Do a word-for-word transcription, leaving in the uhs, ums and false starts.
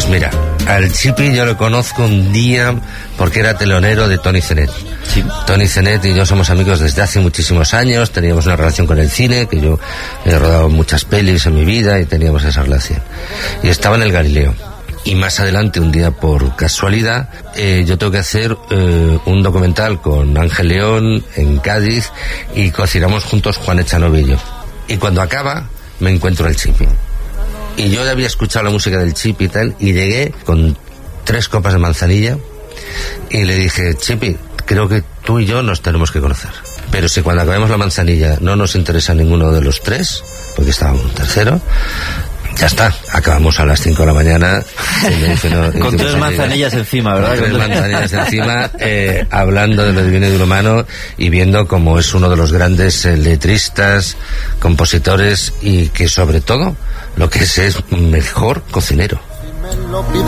Pues mira, al Chipi yo lo conozco un día porque era telonero de Toni Zenet. Sí. Toni Zenet y yo somos amigos desde hace muchísimos años, teníamos una relación con el cine, que yo he rodado muchas pelis en mi vida y teníamos esa relación. Y estaba en el Galileo. Y más adelante, un día por casualidad, eh, yo tengo que hacer eh, un documental con Ángel León en Cádiz y cocinamos juntos Juan Echanovi y yo. Y cuando acaba, me encuentro al Chipi. Y yo ya había escuchado la música del Chipi y tal, y llegué con tres copas de manzanilla y le dije, Chipi, creo que tú y yo nos tenemos que conocer. Pero si cuando acabemos la manzanilla no nos interesa ninguno de los tres, porque estábamos un tercero, ya está, acabamos a las cinco de la mañana. Dice, no, con dice, tres manzanillas diga, encima, ¿verdad? Con tres manzanillas encima, eh, hablando de lo divino y de lo humano y viendo cómo es uno de los grandes eh, letristas, compositores y que sobre todo lo que es es mejor cocinero.